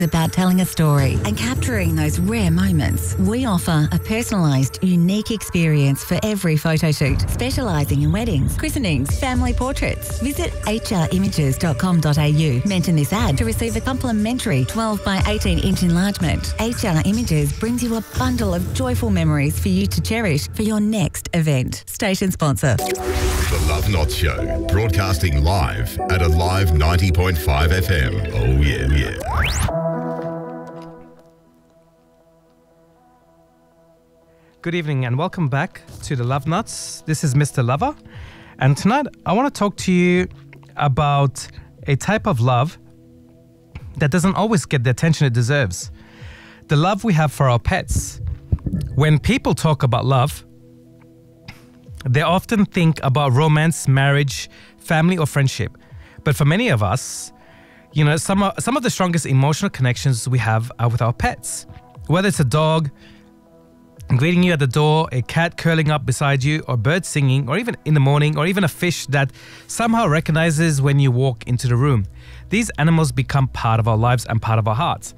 about telling a story and capturing those rare moments. We offer a personalised, unique experience for every photo shoot, specialising in weddings, christenings, family portraits. Visit hrimages.com.au. Mention this ad to receive a complimentary 12 by 18 inch enlargement. HR Images brings you a bundle of joyful memories for you to cherish for your next event. Station sponsor. The Love Knots Show, broadcasting live at Alive 90.5 FM. Oh yeah. Good evening and welcome back to the Love Nuts. This is Mr. Lover, and tonight I want to talk to you about a type of love that doesn't always get the attention it deserves. The love we have for our pets. When people talk about love, they often think about romance, marriage, family, or friendship. But for many of us, you know, some of the strongest emotional connections we have are with our pets. Whether it's a dog greeting you at the door, a cat curling up beside you, or birds singing, or even in the morning, or even a fish that somehow recognizes when you walk into the room. These animals become part of our lives and part of our hearts.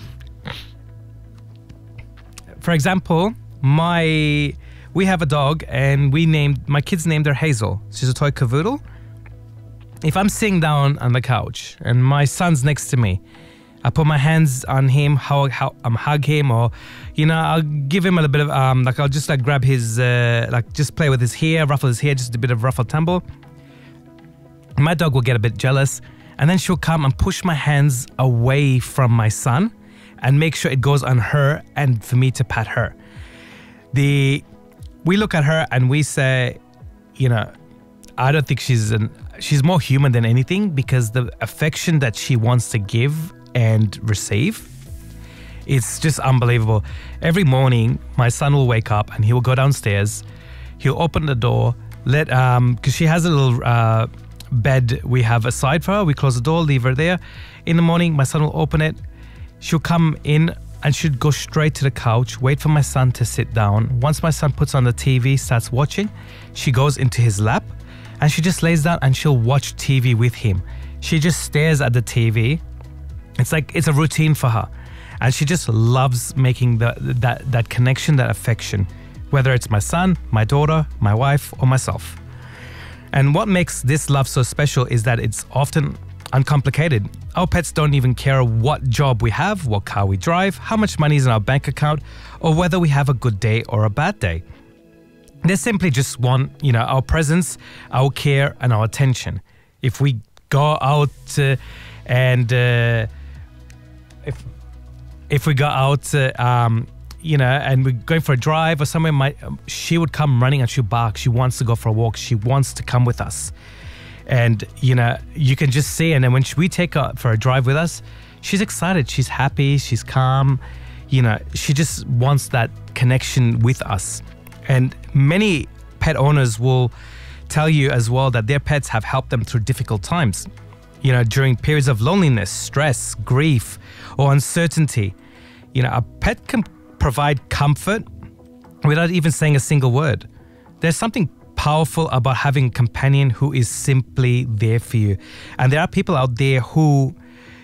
For example, we have a dog, and my kids named her Hazel. She's a toy cavoodle. If I'm sitting down on the couch and my son's next to me, I put my hands on him, hug him, or, you know, I'll give him a little bit of, I'll just grab his, just play with his hair, ruffle his hair, just a bit of ruffle tumble. My dog will get a bit jealous, and then she'll come and push my hands away from my son and make sure it goes on her and for me to pat her. We look at her and we say, you know, I don't think she's more human than anything, because the affection that she wants to give and receive, it's just unbelievable. Every morning my son will wake up and he will go downstairs, he'll open the door, because she has a little bed we have aside for her. We close the door, leave her there. In the morning my son will open it, she'll come in and she'll go straight to the couch, wait for my son to sit down. Once my son puts on the TV, starts watching, she goes into his lap and she just lays down and she'll watch TV with him. She just stares at the TV. It's like it's a routine for her, and she just loves making that connection, that affection, whether it's my son, my daughter, my wife, or myself. And what makes this love so special is that it's often uncomplicated. Our pets don't even care what job we have, what car we drive, how much money is in our bank account, or whether we have a good day or a bad day. They simply just want, you know, our presence, our care, and our attention. If we go out if we go out, you know, and we're going for a drive or somewhere, she would come running and she'll bark. She wants to go for a walk. She wants to come with us. And, you know, you can just see, and then when we take her for a drive with us, she's excited, she's happy, she's calm. You know, she just wants that connection with us. And many pet owners will tell you as well that their pets have helped them through difficult times. You know, during periods of loneliness, stress, grief, or uncertainty. You know, a pet can provide comfort without even saying a single word. There's something powerful about having a companion who is simply there for you. And there are people out there who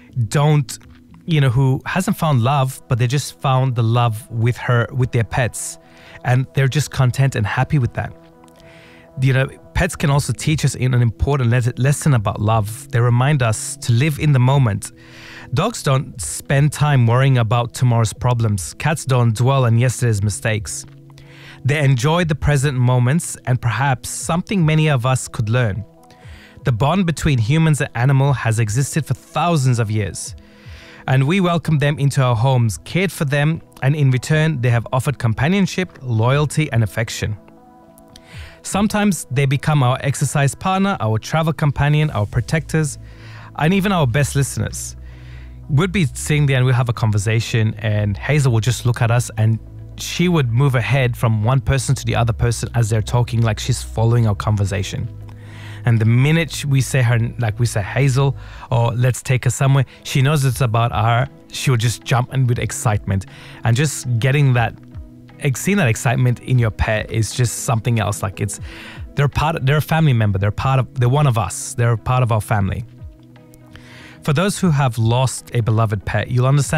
who hasn't found love, but they just found the love with their pets. And they're just content and happy with that. You know, pets can also teach us an important lesson about love. They remind us to live in the moment. Dogs don't spend time worrying about tomorrow's problems. Cats don't dwell on yesterday's mistakes. They enjoy the present moments, and perhaps something many of us could learn. The bond between humans and animal has existed for thousands of years, and we welcome them into our homes, cared for them, and in return, they have offered companionship, loyalty, and affection. Sometimes they become our exercise partner, our travel companion, our protectors, and even our best listeners. We'll be sitting there and we'll have a conversation, and Hazel will just look at us and she would move her head from one person to the other person as they're talking, like she's following our conversation. And the minute we say Hazel, or let's take her somewhere, she knows it's about her. She will just jump in with excitement, and just seeing that excitement in your pet is just something else. Like they're a family member. They're one of us. They're part of our family. For those who have lost a beloved pet, you'll understand